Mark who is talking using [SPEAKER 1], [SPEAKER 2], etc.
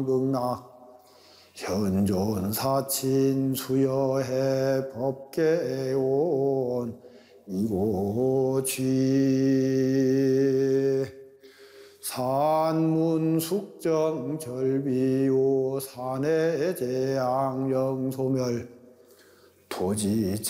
[SPEAKER 1] 극락 현존 사친 수여해 법계온 이고취 산문 숙정 절비오 산해 재앙 영소멸 토지